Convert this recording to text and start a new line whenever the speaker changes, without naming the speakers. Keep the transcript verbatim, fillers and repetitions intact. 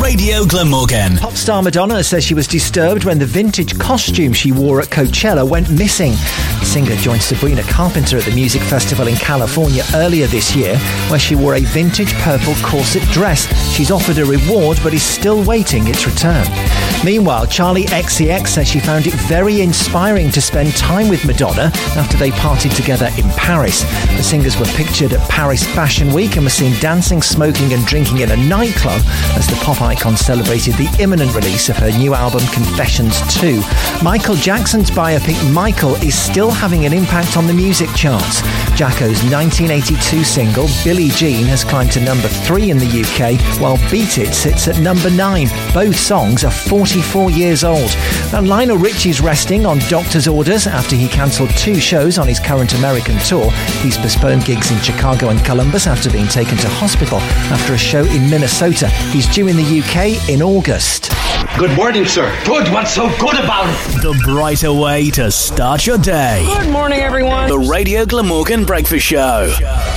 Radio Glamorgan.
Pop star Madonna says she was disturbed when the vintage costume she wore at Coachella went missing. The singer joined Sabrina Carpenter at the music festival in California earlier this year, where she wore a vintage purple corset dress. She's offered a reward, but is still waiting its return. Meanwhile, Charlie X C X says she found it very inspiring to spend time with Madonna after they partied together in Paris. The singers were pictured at Paris Fashion Week and were seen dancing, smoking and drinking in a nightclub as the pop icon celebrated the imminent release of her new album Confessions two. Michael Jackson's biopic Michael is still having an impact on the music charts. Jacko's nineteen eighty-two single Billie Jean has climbed to number three in the U K, while Beat It sits at number nine. Both songs are forty-four years old. Now, Lionel Richie's resting on doctor's orders after he cancelled two shows on his current American tour. He's postponed gigs in Chicago and Columbus after being taken to hospital after a show in Minnesota. He's due in the U K in August.
Good morning, sir. Good. What's so good about it?
The brighter way to start your day.
Good morning, everyone.
The Radio Glamorgan Breakfast Show.